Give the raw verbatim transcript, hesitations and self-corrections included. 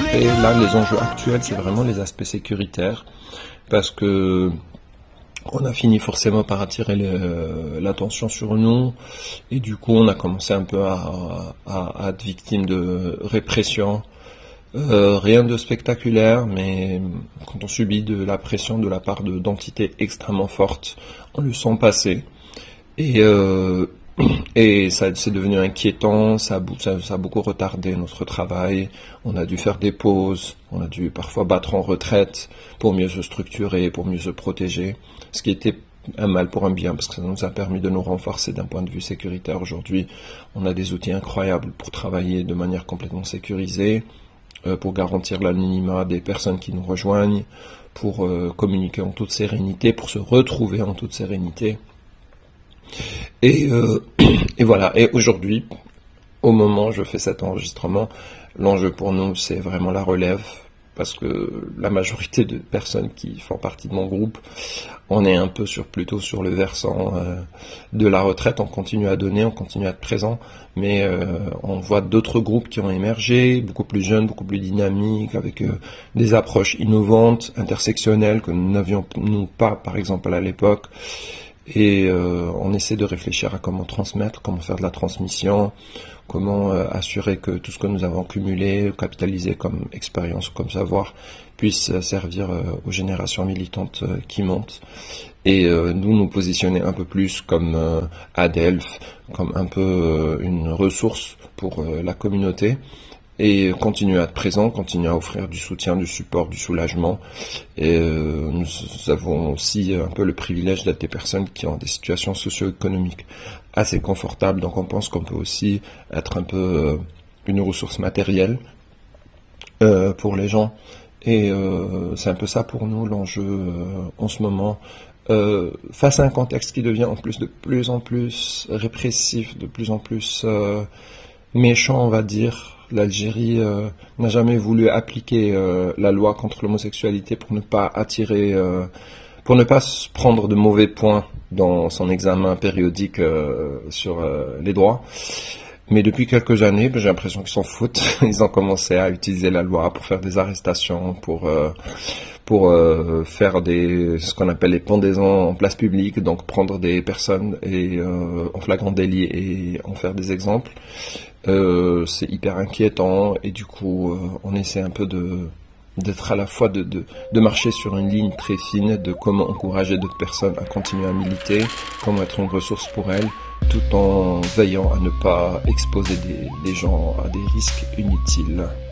Après, là, les enjeux actuels, c'est vraiment les aspects sécuritaires, parce que on a fini forcément par attirer le- l'attention sur nous, et du coup, on a commencé un peu à, à- à être victime de répression. Euh, rien de spectaculaire, mais quand on subit de la pression de la part de d'entités extrêmement fortes, on le sent passer. Et, euh, et ça, c'est devenu inquiétant, ça a, bou- ça, ça a beaucoup retardé notre travail, on a dû faire des pauses, on a dû parfois battre en retraite pour mieux se structurer, pour mieux se protéger, ce qui était un mal pour un bien, parce que ça nous a permis de nous renforcer d'un point de vue sécuritaire. Aujourd'hui, on a des outils incroyables pour travailler de manière complètement sécurisée, euh, pour garantir l'anonymat des personnes qui nous rejoignent, pour euh, communiquer en toute sérénité, pour se retrouver en toute sérénité. Et, euh, et voilà, et aujourd'hui, au moment où je fais cet enregistrement, l'enjeu pour nous, c'est vraiment la relève, parce que la majorité de personnes qui font partie de mon groupe, on est un peu sur, plutôt sur le versant euh, de la retraite, on continue à donner, on continue à être présent, mais euh, on voit d'autres groupes qui ont émergé, beaucoup plus jeunes, beaucoup plus dynamiques, avec euh, des approches innovantes, intersectionnelles, que nous n'avions nous pas, par exemple, à l'époque. Et euh, on essaie de réfléchir à comment transmettre, comment faire de la transmission, comment euh, assurer que tout ce que nous avons cumulé, capitalisé comme expérience ou comme savoir, puisse euh, servir euh, aux générations militantes euh, qui montent. Et euh, nous nous positionner un peu plus comme euh, Adelph, comme un peu euh, une ressource pour euh, la communauté. Et continuer à être présent, continuer à offrir du soutien, du support, du soulagement. Et euh, nous avons aussi un peu le privilège d'être des personnes qui ont des situations socio-économiques assez confortables. Donc on pense qu'on peut aussi être un peu euh, une ressource matérielle euh, pour les gens. Et euh, c'est un peu ça pour nous l'enjeu euh, en ce moment. Euh, face à un contexte qui devient en plus de plus en plus répressif, de plus en plus euh, méchant, on va dire. L'Algérie euh, n'a jamais voulu appliquer euh, la loi contre l'homosexualité pour ne pas attirer, euh, pour ne pas se prendre de mauvais points dans son examen périodique euh, sur euh, les droits. Mais depuis quelques années, ben, j'ai l'impression qu'ils s'en foutent. Ils ont commencé à utiliser la loi pour faire des arrestations, pour euh, pour euh, faire des ce qu'on appelle les pendaisons en place publique, donc prendre des personnes et euh, en flagrant délit et en faire des exemples. Euh, c'est hyper inquiétant et du coup euh, on essaie un peu de d'être à la fois de, de, de marcher sur une ligne très fine de comment encourager d'autres personnes à continuer à militer, comment être une ressource pour elles, tout en veillant à ne pas exposer des, des gens à des risques inutiles.